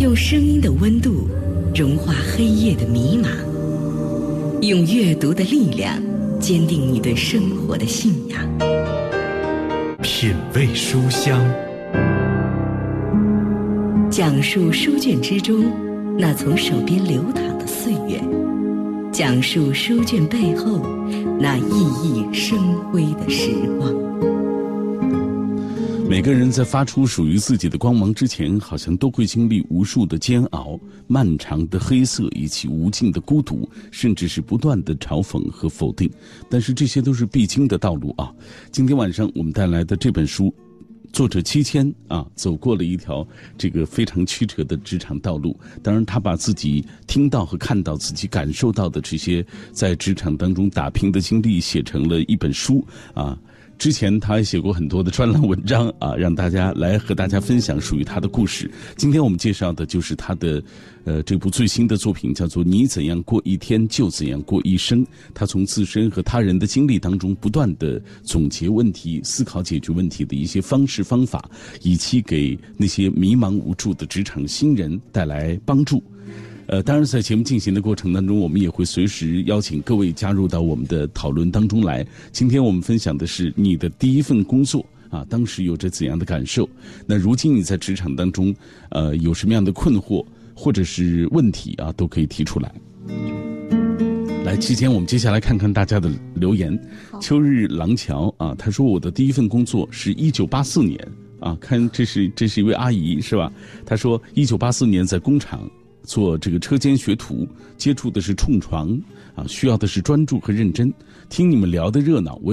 用声音的温度融化黑夜的迷茫，用阅读的力量坚定你对生活的信仰。 品味书香， 讲述书卷之中那从手边流淌的岁月，讲述书卷背后那熠熠生辉的时光。 每个人在发出属于自己的光芒之前，好像都会经历无数的煎熬、漫长的黑色以及无尽的孤独，甚至是不断的嘲讽和否定。但是这些都是必经的道路啊！今天晚上我们带来的这本书，作者七千走过了一条这个非常曲折的职场道路。当然，他把自己听到和看到、自己感受到的这些在职场当中打拼的经历，写成了一本书啊。之前他还写过很多的专栏文章让大家来和大家分享属于他的故事。今天我们介绍的就是他的这部最新的作品，叫做《你怎样过一天就怎样过一生》。他从自身和他人的经历当中不断的总结问题、思考解决问题的一些方式方法，以期给那些迷茫无助的职场新人带来帮助。当然在节目进行的过程当中，我们也会随时邀请各位加入到我们的讨论当中来。今天我们分享的是你的第一份工作当时有着怎样的感受？那如今你在职场当中有什么样的困惑或者是问题都可以提出来。来，期间我们接下来看看大家的留言。秋日廊桥他说我的第一份工作是1984年看这是一位阿姨是吧？她说1984年在工厂做这个车间学徒，接触的是冲床需要的是专注和认真。听你们聊的热闹，